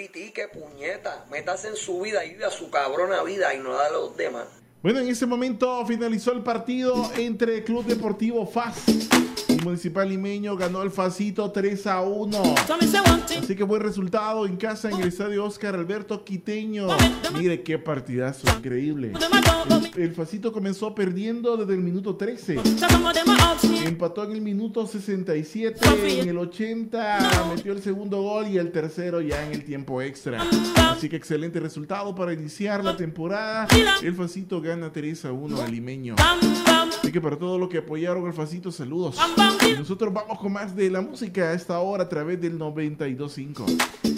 critique, puñeta. Métase en su vida y viva su cabrona vida y no da a los demás. Bueno, en ese momento finalizó el partido entre Club Deportivo FAS y Municipal Limeño. Ganó el FASito 3-1. Así que buen resultado en casa en el estadio Oscar Alberto Quiteño. Mire qué partidazo increíble. El FASito comenzó perdiendo desde el minuto 13. Empató en el minuto 67. En el 80 metió el segundo gol y el tercero ya en el tiempo extra. Así que excelente resultado para iniciar la temporada. El FASito gana 3-1 al Limeño. Así que para todos los que apoyaron al FASito, saludos. Y nosotros vamos con más de la música a esta hora a través del 92.5.